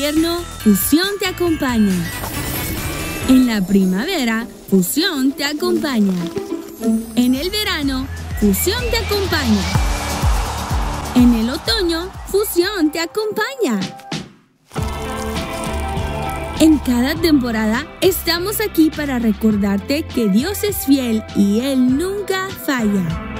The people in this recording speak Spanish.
invierno, Fusión te acompaña. En la primavera, Fusión te acompaña. En el verano, Fusión te acompaña. En el otoño, Fusión te acompaña. En cada temporada estamos aquí para recordarte que Dios es fiel y Él nunca falla.